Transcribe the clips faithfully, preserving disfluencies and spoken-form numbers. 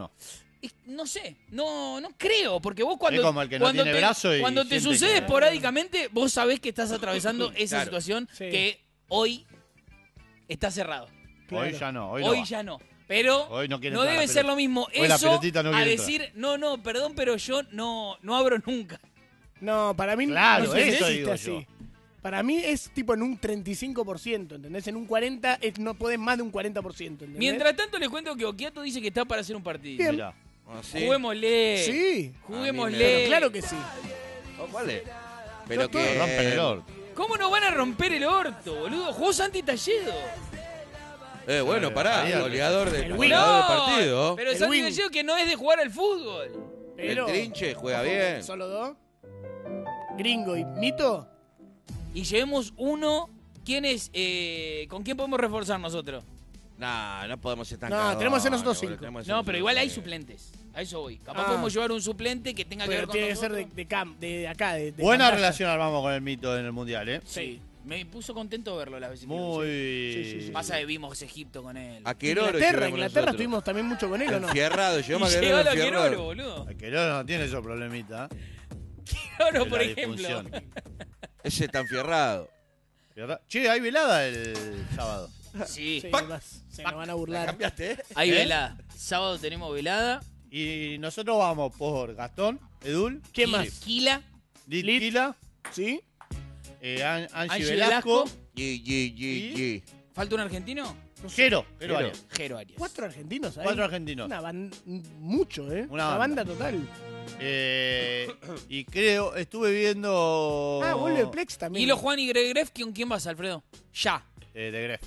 no? No sé, no no creo, porque vos cuando, Es como el que no cuando tiene te, brazo y cuando te siente sucede que- esporádicamente, vos sabés que estás atravesando esa Claro. situación Sí. que hoy está cerrado. Claro. Hoy ya no, hoy, no Hoy va. ya no. Pero Hoy no quiere no entrar debe la ser pelota. lo mismo Hoy la eso pelotita no a quiere decir, no, no, perdón, pero yo no, no abro nunca. No, para mí Claro, no sé si eso existe digo así. yo. Para mí es tipo en un treinta y cinco por ciento, ¿entendés? En un cuarenta por ciento es- no podés más de un cuarenta por ciento, ¿entendés? Mientras tanto les cuento que Okiato dice que está para hacer un partido. Bien. Mirá. Ah, ¿sí? Juguémosle. Sí, Juguémosle. Pero claro que sí. Oh, ¿cuál es? Pero No, que... todo Rompen el orto. ¿Cómo nos van a romper el orto, boludo? Jugó Santi Talledo. Eh, bueno, Eh, pará, ahí, goleador, de, el goleador del No, partido. pero El Santi win. Talledo que no es de jugar al fútbol. Pero, El Trinche juega ojo, bien. ¿Solo dos? Gringo y Nito. Y llevemos uno. ¿Quién es? Eh, ¿Con quién podemos reforzar nosotros? Nah, no podemos ser tan No, cagones, tenemos que ser nosotros boludo, cinco. tenemos que ser No, pero nosotros igual hay cinco. suplentes. A eso voy. Capaz Ah. podemos llevar un suplente que tenga que ver Pero con tiene que ser nosotros. de, de, cam- de acá, de, de Buena pantalla. relación armamos con el mito en el mundial, ¿eh? Sí. Me puso contento verlo las veces que lo Muy. vi. Sí, sí, sí. Pasa que vimos Egipto con él. A Queroro Inglaterra, llevamos Inglaterra nosotros. estuvimos también mucho con él, ¿o no? Enfierrado, Y llevamos a llegó Queroro a Queroro, enfierrado. boludo. El Queroro no tiene esos problemitas. ¿eh? Queroro, De por la ejemplo. disfunción. Ese está enfierrado. ¿Verdad? Che, hay velada el sábado. Sí. Sí, Pac, además, se nos van a ¿La burlar. cambiaste, eh? Hay ¿Eh? velada. Sábado tenemos velada. Y nosotros vamos por Gastón, Edul, ¿Quién Y más? Quila, Lit Lit. Tila, ¿Sí? eh, An- Angie Angie Velasco, Velasco. G, G, G, G. ¿Falta un argentino? Jero, Jero Jero. Arias. Jero Arias. Cuatro argentinos ahí. Cuatro argentinos. Una ban- mucho, ¿eh? Una Una, banda. banda total. Eh, y creo, estuve viendo. Ah, vuelve Plex también. Hilo Juan y Gregref, ¿con quién vas, Alfredo? Ya. Eh, de Gref.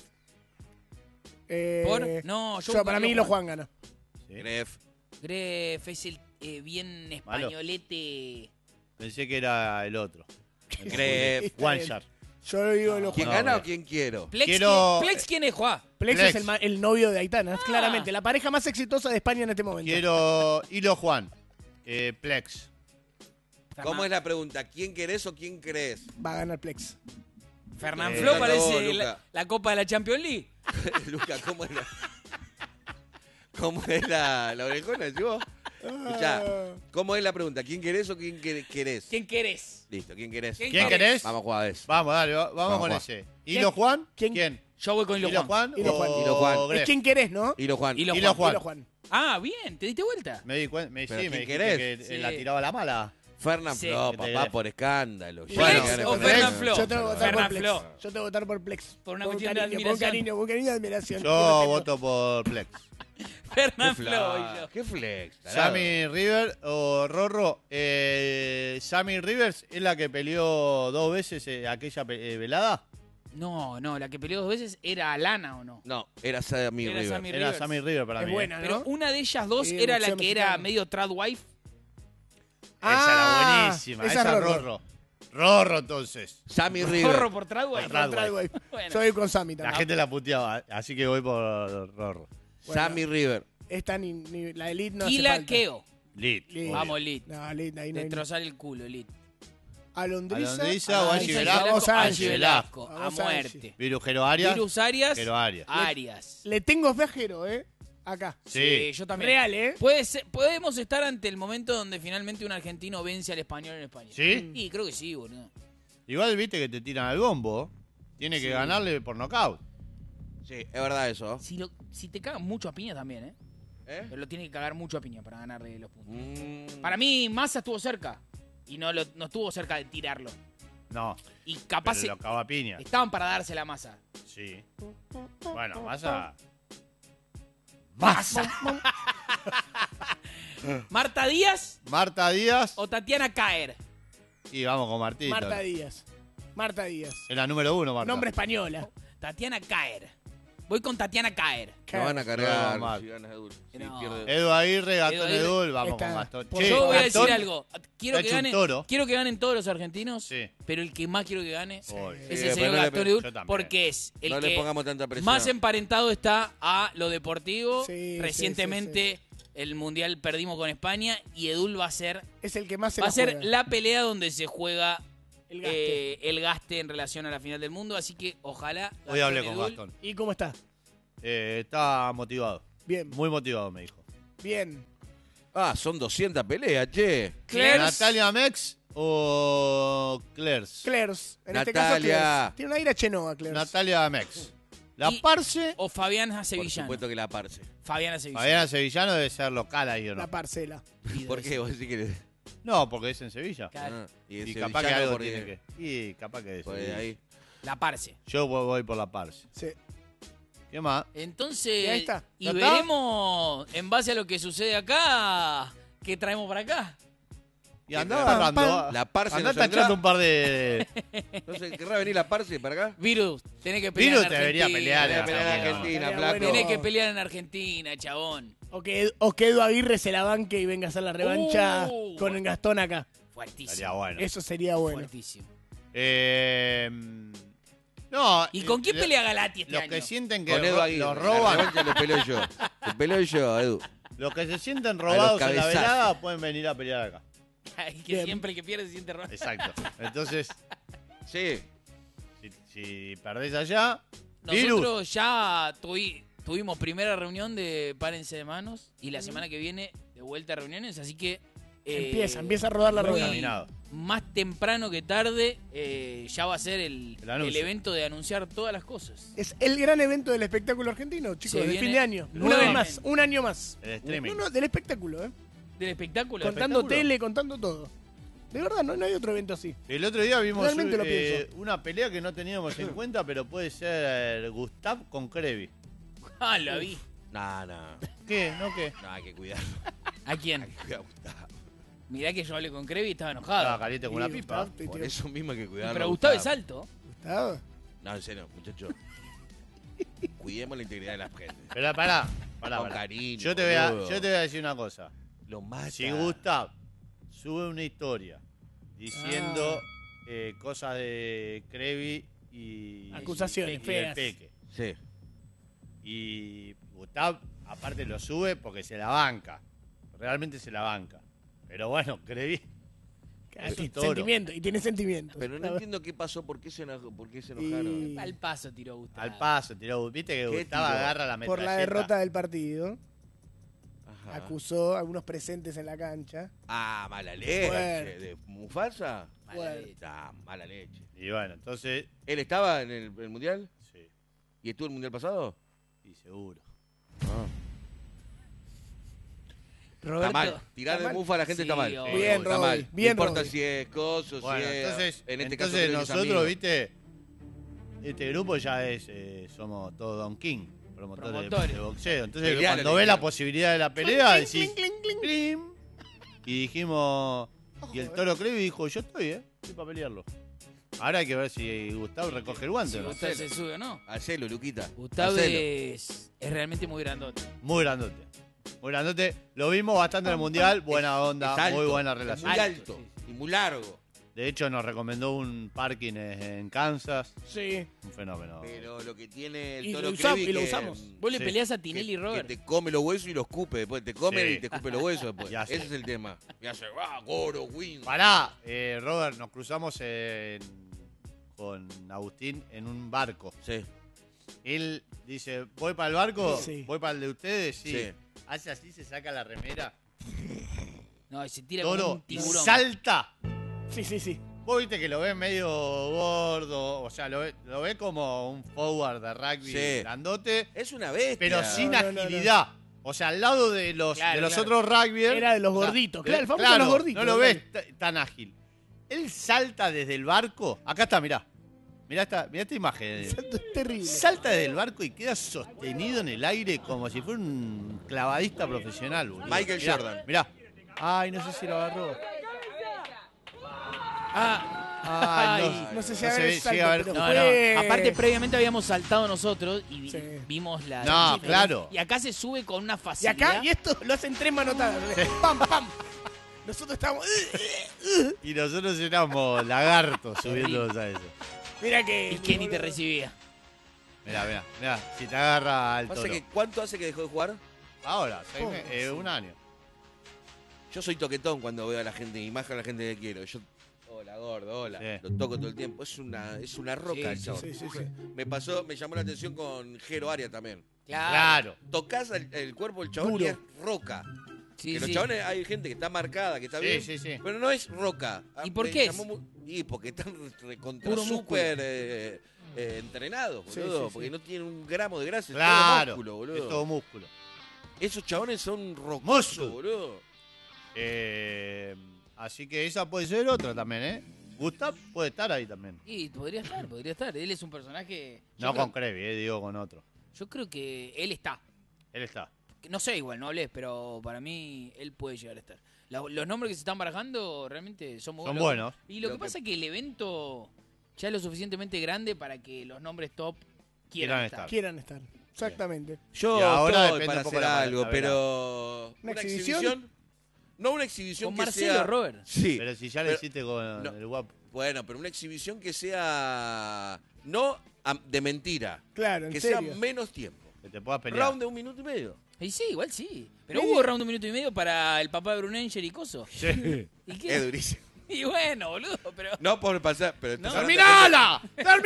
Eh, ¿Por? No, yo yo voy para con mí Hilo lo Juan gana. Sí. Gref. Gref es el eh, bien Malo. españolete. Pensé que era el otro. Gref. Está One bien. Shot. Yo digo lo ¿Quién Juan. gana No, o quién quiero? Plex, Quiero- ¿quién, Plex quién es, Juan? Plex, Plex. es el, ma- el novio de Aitana, Ah. claramente. La pareja más exitosa de España en este momento. Quiero. Hilo Juan. Eh, Plex. ¿Cómo es la pregunta? ¿Quién querés o quién crees? Va a ganar Plex. Fernán Eh, Flo Luca, parece vos, la, Luca. la Copa de la Champions League. Luca, ¿cómo es la... ¿Cómo es la, la orejona, yo? Escuchá, ¿cómo es la pregunta? ¿Quién querés o quién quer- querés? ¿Quién querés? Listo, ¿quién querés? ¿Quién ¿Quién querés? Vamos a jugar a eso. Vamos, dale, va- vamos, Vamos, con Juan. ese. ¿Hilo Juan? ¿Quién? ¿Quién? Yo voy con Hilo ¿Hilo Juan. Juan? Hilo o Juan. Hilo Juan. Es Gref? quien querés, ¿no? Hilo Juan. Hilo Hilo Juan. Hilo Juan. Ah, bien, ¿te diste vuelta? Me di cuenta, me, ¿Pero sí, me quién dijiste querés? que Sí. la tiraba la mala. Fernán Sí. Flo, Que te papá, querés. por escándalo. ¿Plex Bueno, o Plex. Fernán Flo? Yo tengo que votar Fernán por Plex. Flo. Yo tengo que votar por Plex. Por una Por cuestión de cariño, por admiración. cariño, por cariño y admiración. Yo tengo. voto por Plex. Fernán ¿Qué Flo voy fla- yo. ¿Qué flex? tarado. Sammy River o Rorro. Eh, Sammy Rivers es la que peleó dos veces eh, aquella pe- eh, velada. No, no, la que peleó dos veces era Lana o no. No, era Sammy Era River. Sammy Era Rivers. Sammy River para Es mí. buena, Pero ¿no? una de ellas dos Sí, era la boxeo que era mexicano. medio tradwife. Esa Ah, era buenísima. esa Esa, es Rorro. Rorro. Rorro, entonces. Sammy Corro River. por tradwife. Por Contra el güey. Bueno. Yo voy con Sammy La también. gente la puteaba, así que voy por Rorro. Sammy River. Esta ni, ni- la Elite no hace Kila falta. Keo. Lit. Lit. obvio. Vamos, Lit. No, Elite, ahí no hay- Destrozar el culo, Lit. Alondriza. Alondriza o Ah, Angie Angie Velasco. Vamos a Angie Angie. Velasco. A Vamos a muerte. Viru Jero Arias. Virus Arias. Jero Arias. Arias. Le tengo fe a Jero, ¿eh? Acá. Sí. yo también. Real, ¿eh? Puede ser- podemos estar ante el momento donde finalmente un argentino vence al español en España. ¿Sí? Y creo que sí, boludo. Igual viste que te tiran al bombo. Tiene que Sí. ganarle por nocaut. Sí, es verdad eso. Si, lo- si te cagan mucho a piña también, ¿eh? ¿Eh? Pero lo tiene que cagar mucho a piña para ganarle los puntos. Mm. Para mí, Massa estuvo cerca. Y no, lo, no estuvo cerca de tirarlo. No. Y capaz Pero se- lo cago a piña. estaban para darse la masa. Sí. Bueno, vas a. ¡Masa! ¿Marta Díaz Marta Díaz. o Tatiana Caer? Y vamos con Martita. Marta Díaz. Marta Díaz. Es la número uno, Marta. Nombre española. Tatiana Caer. Voy con Tatiana Caer. Lo van a cargar No, Marc. si ganas Edul. Si No. pierde- Edu Aguirre, Gastón Edu Aguirre. Edul. Vamos Está. con Gastón. Por- Che, Yo voy a Gastón decir algo. Quiero ha que, hecho un ganen, toro. quiero que ganen todos los argentinos, Sí. pero el que más quiero que gane Hoy. es Sí, el pero señor no le Gastón pe- Edul, yo también. porque es el No que le pongamos tanta presión. más emparentado está a lo deportivo. Sí, Recientemente el Mundial perdimos con España y Edul va a ser, Es el que más se va la a ser juega. la pelea donde se juega El gaste. eh, el gaste en relación a la final del mundo, así que ojalá. Hoy Gastón hablé con Edul- Gastón. ¿Y cómo está? Eh, está motivado. Bien. Muy motivado, me dijo. Bien. Ah, son doscientas peleas, che. Claire. ¿Natalia Mex o Claire's? Claire's. En este caso, Natalia. Claire's. Tiene una ira Chenoa, Claire's. Natalia Mex. La Y- Parce. O Fabiana Por Sevillano. supuesto que la parce. Fabiana Sevillano. Fabiana Sevillano debe ser local ahí, ¿o no? La parcela. ¿Por qué vos decís que...? No, porque es en Sevilla. Claro. Ah, y, Y ese capaz que villano algo porque- tiene que... Y capaz que es por Sevilla. ahí. La Parse. Yo voy voy por la Parce. Sí. ¿Qué más? Entonces, Y ahí está. y ¿Ya está? veremos en base a lo que sucede acá, ¿qué traemos para acá? Y andá Pam, agarrando. pam. La Parce Andá nos vendrá. tachando un par de... Entonces, ¿querrá venir la parce para acá? Virus, tenés que pelear Virus en te debería Argentina. pelear Tenés que pelear en Argentina, Argentina, Estaría flaco. bueno. Tenés que pelear en Argentina, chabón. O que, o que Edu Aguirre se la banque y venga a hacer la revancha Uh. con el Gastón acá. Fuertísimo. Estaría bueno. Eso sería bueno. Fuertísimo. Eh, no. ¿Y con quién eh, pelea Galati este Los año? que sienten que Con Edu ro- Aguirre. los La roban, revancha lo peleo yo. Lo peleo yo, Edu. los que se sienten robados en la cabezazos. velada pueden venir a pelear acá. Ay, que Bien. siempre el que pierde se siente raro. Exacto. Entonces, Sí. si, si perdés allá, Virus. Nosotros ya tuvi- tuvimos primera reunión de Párense de Manos y la semana que viene de vuelta a reuniones, así que... eh, Empieza, empieza a rodar la muy rueda. Terminado. Más temprano que tarde eh, ya va a ser el, El anuncio. el evento de anunciar todas las cosas. Es el gran evento del espectáculo argentino, chicos, Se de viene fin de año. Una nuevamente. vez más, un año más. El streaming. No, no, del espectáculo, ¿eh? Del espectáculo. Contando espectáculo? tele, contando todo. De verdad, no, no hay otro evento así. El otro día vimos Realmente lo eh, pienso. una pelea que no teníamos en cuenta, pero puede ser Gustav con Crevi. Ah, la vi. No, no. ¿Qué? ¿No qué? No, hay que cuidarlo. ¿A quién? Hay que cuidar a Gustavo. Mirá que yo hablé con Crevi y estaba Estaba enojado. caliente con una Sí, pipa. Gustavo, te- Por te- eso mismo hay que cuidarlo. Pero Gustavo es Gustavo. alto. Gustavo. No, en serio, muchachos. Cuidemos la integridad de la gente. Pero pará, pará, Con pará. cariño, Yo te, voy a, boludo. yo te voy a decir una cosa. Lo mata. Si Gustav sube una historia diciendo Ah. eh, cosas de Crevi y... Acusaciones y del feas. Peque. Sí. Y Gustav, aparte, lo sube porque se la banca. Realmente se la banca. Pero bueno, Crevi... Ah, Es un sí, toro. sentimiento, y tiene sentimientos. Pero no entiendo qué pasó, por qué se, enojó, por qué se Y- enojaron. Al paso tiró Gustavo. Al paso, tiró. Viste que ¿Qué Gustav tiró? agarra la Por metralleta. la derrota del partido, Ajá. acusó a algunos presentes en la cancha. Ah, mala leche. Fuerte. ¿De Mufasa? Mala Bueno. leche. Ah, mala leche. Y bueno, entonces... ¿Él estaba en el, en el mundial? Sí, ¿Y estuvo en el mundial pasado? y seguro. Ah. Roberto. Está mal. Tirar Está de mal. mufa a la gente Sí, está mal. obvio. Bien, está Rodri, mal. bien, no importa Rodri. si es coso, Bueno, si es... entonces, en este entonces caso creo que es nosotros, amigo. viste, este grupo ya es, eh, somos todos Don King, promotores, de- Promotores. De, boxeo. Entonces, Peleale, cuando ves peleale. la posibilidad de la pelea, Clink, decís, clink, clink, clink. "Clim". Y dijimos, y el Ojo, Toro Crevi dijo, yo estoy, ¿eh? Estoy para pelearlo. Ahora hay que ver si Gustavo recoge el guante. Si ¿no? Gustavo se sube o no. Hacelo, Luquita. Gustavo Hacelo. es, es realmente muy grandote. Muy grandote. Muy grandote. Lo vimos bastante en el Mundial. Buena onda, Es alto, muy buena es relación. Muy Alto, alto sí, y muy largo. De hecho, nos recomendó un parking en Kansas. Sí. Un fenómeno. Pero lo que tiene el Y Toro lo usam- Crevi y lo que- usamos. Vos le Sí. peleás a que, Tinelli y que Robert. te come los huesos y los escupe. Después te come Sí. y te escupe los huesos después. Ya sé. Ese es el tema. Y hace, ah, goro, win. Pará, eh, Robert, nos cruzamos en- con Agustín en un barco. Sí. Él dice, ¿voy para el barco? Sí. ¿Voy para el de ustedes? Sí. Sí. Hace así, se saca la remera. No, y se tira como Toro un y tiburón. salta. Sí, sí, sí. Vos viste que lo ves medio gordo, o sea, lo ve, lo ve como un forward de rugby Sí. grandote, Es una bestia. pero sin No, no, no, no. agilidad. O sea, al lado de los, Claro, de los claro. otros rugbyers. Era de los o sea, gorditos. de- Claro, el famoso de los gorditos. No lo claro. ves t- tan ágil. Él salta desde el barco. Acá está, mirá. Mirá esta, mirá esta imagen. Salto es terrible. Salta desde el barco y queda sostenido en el aire como si fuera un clavadista profesional, boludo. Michael Mirá, Jordan. Mirá. Ay, no sé si lo agarró. Ah, Ay, Ay, No sé si No a se ver ve- el salto, llega a ver- pero no, fue- no. Aparte, previamente habíamos saltado nosotros y vi- Sí. vimos la. No, la- claro. Y acá se sube con una Y facilidad. acá, y esto lo hacen tres manotadas. Pam, pam. Nosotros estamos. Y nosotros éramos lagartos subiéndonos a eso. Mira que. Y que ni te recibía. Mirá, mirá, mirá. Si te agarra al Pasa toro. que, ¿cuánto hace que dejó de jugar? Ahora, seis Oh, me- eh, un año. Yo soy toquetón cuando veo a la gente, y más a la gente que quiero. Yo, hola, gordo, hola. Sí. Lo toco todo el tiempo. Es una, es una roca Sí, el sí, chabón. Sí, sí, sí. Me pasó, me llamó la atención con Jero Aria también. Claro. Claro. Tocás el, el cuerpo del chabón Duro. y es roca. Sí, que los sí. chabones, hay gente que está marcada, que está Sí, bien, sí, sí. pero no es roca. ¿Y por Me qué llamó es? mu- Y porque están recontra Puro músculo. súper eh, eh, entrenados, Sí, boludo. sí, sí. Porque no tienen un gramo de grasa, Claro. es todo músculo, boludo. Es todo músculo. Esos chabones son rocosos, Músculo. boludo. Eh, así que esa puede ser otra también, ¿eh? Gustav puede estar ahí también. Y podría estar, podría estar. Él es un personaje... yo No creo- con Crevi, eh, digo con otro. Yo creo que él está. Él está. No sé, igual, no hablé, pero para mí él puede llegar a estar. La- los nombres que se están barajando realmente son muy Son buenos. buenos. Y lo, Lo que que- pasa es que el evento ya es lo suficientemente grande para que los nombres top quieran, Quieran estar. estar. Quieran estar. Exactamente. Yo Y ahora estoy depende para un poco hacer la- algo, la pero... ¿Una exhibición? No una exhibición Con que Marcelo, sea... Robert. Sí, Pero si ya lo pero- hiciste con no. el guapo. bueno, pero una exhibición que sea... No am- de mentira, Claro, en que serio. sea menos tiempo. Que te puedas pelear. Round de un minuto y medio. Y sí, igual sí. Pero Medio- hubo round de un minuto y medio para el papá de Brunenger y Coso. Sí. ¿Y Es qué? durísimo. Y bueno, boludo, pero... No por pasar, pero... estás No. hablando de ¡Terminala!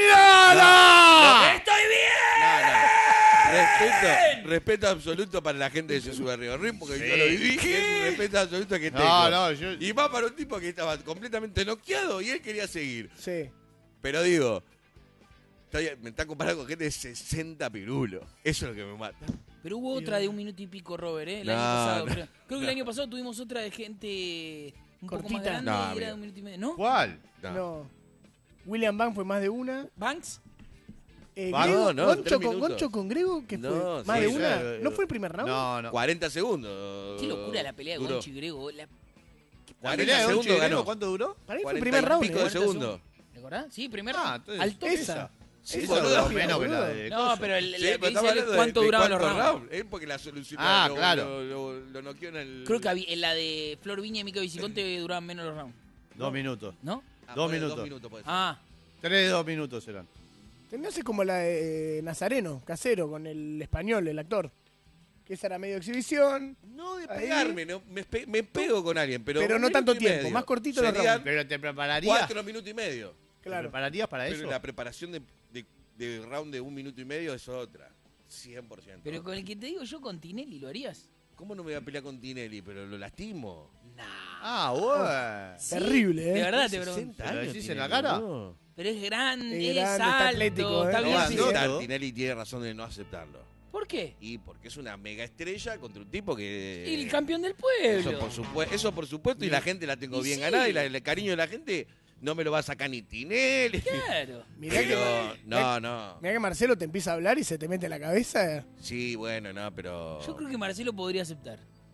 ¡Terminala! ¡Estoy bien! No, no. Respeto, respeto absoluto para la gente de Se Sube Río Río, porque Sí. yo lo viví, y es un respeto absoluto que tengo. No, no, yo... Y más para un tipo que estaba completamente noqueado y él quería seguir. Sí. Pero digo, estoy- me está comparando con gente de sesenta pirulos. Eso es lo que me mata. Pero hubo otra de un minuto y pico, Robert, ¿eh? El No, año pasado, no, creo. Creo que el año pasado tuvimos otra de gente un poco más Cortita. grande No, y era amigo. de un minuto y medio, ¿no? ¿Cuál? No. No. William Bank fue más de una. ¿Banks? Eh, Ah, Grego- no, no, Goncho, tres con, minutos. Goncho con Grego, que fue No, más sí, de sí, una. sí. ¿No fue el primer round? No, no. cuarenta segundos. Qué locura la pelea de Duró. Goncho y Grego. La... ¿La cuarenta pelea de Gonchi segundos y Grego ganó. cuánto duró? Para mí fue el cuarenta primer y round. pico ¿eh? de segundos. ¿Te acordás? Sí, primero. Ah, entonces... al toque. Esa. Sí, Esa boludo. duró menos que la boludo. de... No, Coso. pero el, Sí, la pero que dice estamos él es hablando de- cuánto de duraban los cuántos rounds. rounds, ¿eh? Porque la solución Ah, lo, claro. lo, lo, lo noqueó en el... Creo que había- en la de Flor Viña y Mica Viciconte duraban menos los rounds. Dos minutos. ¿No? Ah, dos ponele minutos. Dos minutos puede ser. Ah, Tres, dos minutos serán. No sé como la de eh, Nazareno, Casero, con el español, el actor. Que esa era medio exhibición. No de Ahí. pegarme, no, me, espe- me pego con alguien, pero... Pero un no tanto minuto y tiempo, medio. más cortito los Serían rounds. Pero te prepararías... cuatro minutos y medio. ¿Te Claro. prepararías para Pero eso? la preparación de, de, de round de un minuto y medio es otra. cien por ciento. pero con el que te digo yo, con Tinelli, ¿lo harías? ¿Cómo no me voy a pelear con Tinelli? Pero lo lastimo. Nah. Ah, bueno. Sí, Terrible, ¿eh? De verdad te sesenta pregunto. ¿Pero años decís en tiene, la cara? boludo. Pero es grande, Es es, grande, está alto, atlético, ¿eh? está No, bien va, sí, no, físico. está- ¿no? Tinelli tiene razón de no aceptarlo. ¿Por qué? Y porque es una mega estrella contra un tipo que... Y el campeón del pueblo. Eso por, supuesto, eso por supuesto, y la gente la tengo Y bien sí. ganada, y la- el cariño de la gente no me lo va a sacar ni Tinelli. Claro. Mirá que, Pero, no, no. mirá que Marcelo te empieza a hablar y se te mete en la cabeza. Sí, bueno, no, pero... Yo creo que Marcelo podría aceptar.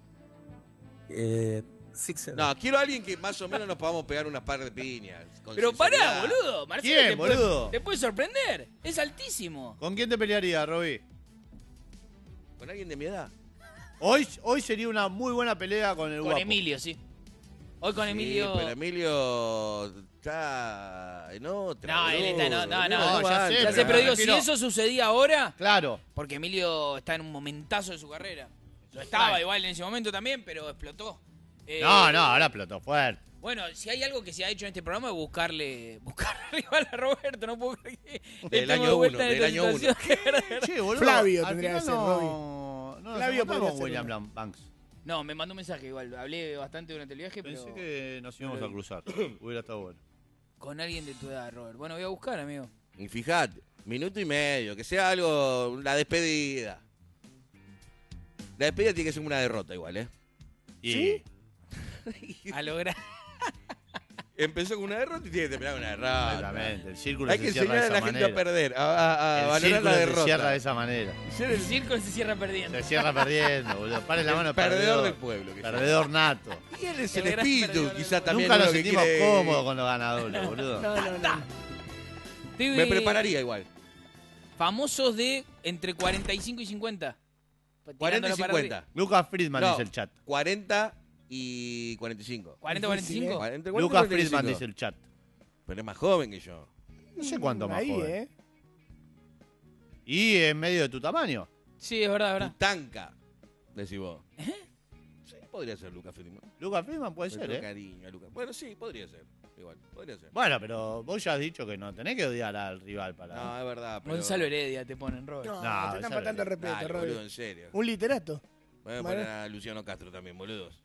Eh, Sixer. No, quiero a alguien que más o menos nos podamos pegar unas par de piñas. con Pero pará, sinceridad. boludo. Marcelo ¿Quién, te, puede- boludo? te puede sorprender. Es altísimo. ¿Con quién te pelearía, Roby? ¿Con alguien de mi edad? Hoy, hoy sería una muy buena pelea con el Con guapo. Emilio, sí. Hoy con Sí, Emilio. pero Emilio está en otra. No, él está- no, boludo. no, no, Emilio ya aguanta. sé, Ya sé, pero pero digo, prefiero- si eso sucedía ahora, Claro. porque Emilio está en un momentazo de su carrera. Lo estaba Claro. igual en ese momento también, pero explotó. Eh, No, no, ahora explotó fuerte. Bueno, si hay algo que se ha hecho en este programa es buscarle, buscar rival a Roberto. No puedo creer que Del estemos año de vuelta uno, en del esta año uno. situación. Che, boludo. Flavio al tendría final que ser, no, no, Flavio no podría con ser William uno. Blan- Banks. No, me mandó un mensaje igual. Hablé bastante durante el viaje, pero Pensé que nos íbamos a cruzar. Hubiera estado bueno. con alguien de tu edad, Robert. Bueno, voy a buscar, amigo. Y fíjate, minuto y medio, que sea algo, la despedida. La despedida tiene que ser una derrota igual, ¿eh? Y ¿Sí? A lograr. Empezó con una derrota y tiene que terminar con una derrota. Exactamente. El círculo Hay se que cierra de enseñar a esa la gente a manera. perder, a, a- a El valorar círculo la se derrota. cierra de esa manera. Ser El el círculo se cierra perdiendo. Se cierra perdiendo, boludo. Pare la el mano, perdedor perdedor. del pueblo. que Perdedor nato. sea. Y él es El el, gran espíritu, perdedor quizá del también. Nunca es nos lo que sentimos quiere- cómodos con los ganadores, boludo. No, no, no. Estoy- Me prepararía igual. Famosos de entre cuarenta y cinco y cincuenta. cuarenta y Tirándolo para cincuenta. arriba. Lucas Friedman No, dice el chat. cuarenta y cuarenta y cinco. cuarenta, cuarenta y cinco. Cuarenta, cuarenta y Lucas cuarenta y cinco. Friedman dice el chat. Pero es más joven que yo. No sé cuánto más Ahí, joven. ¿eh? Y en medio de tu tamaño. Sí, es verdad, es verdad. Tutanka, decís vos. Sí, podría ser Lucas Friedman. Lucas Friedman puede Le ser, tengo ¿eh? cariño a Lucas. Bueno, sí, podría ser. igual. Podría ser. Bueno, pero vos ya has dicho que no tenés que odiar al rival para... No, es verdad. Pero... Gonzalo Heredia te ponen, Robert. No, No, te están esa faltando el es- respeto, Dale, Rodri. boludo, en serio. Un literato. Voy a Vale. poner a Luciano Castro también, boludos.